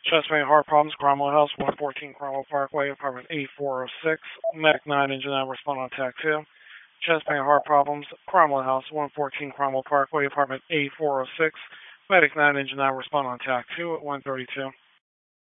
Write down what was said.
Chest pain, heart problems, Cromwell House, 114 Cromwell Parkway, apartment 8406. Medic 9, engine 9, respond on TAC 2. Chest pain, heart problems, Cromwell House, 114 Cromwell Parkway, apartment 8406. Medic 9, engine 9, respond on TAC 2 at 132.